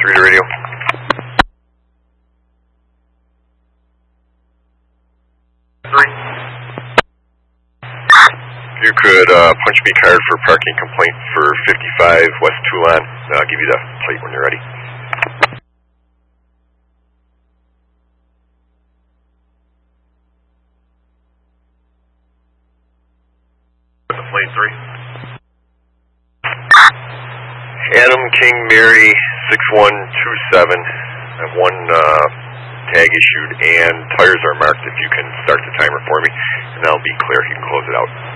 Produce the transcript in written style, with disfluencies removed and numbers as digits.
3 to radio. You could punch me card for parking complaint for 55 West Toulon. I'll give you the plate when you're ready. Plate 3. Adam King Mary 6127. I have one tag issued and tires are marked. If you can start the timer for me, and that'll be clear. You can close it out.